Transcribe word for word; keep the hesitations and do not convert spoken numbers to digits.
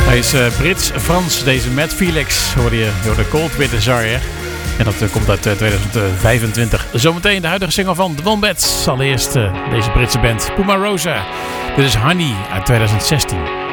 Hij is uh, Brits-Frans, deze Matt Felix, hoorde je door de Cold with Desire. En dat uh, komt uit uh, tweeduizend vijfentwintig. Zometeen de huidige single van The Wombats. Allereerst uh, deze Britse band Puma Rosa. Dit is Honey uit tweeduizend zestien.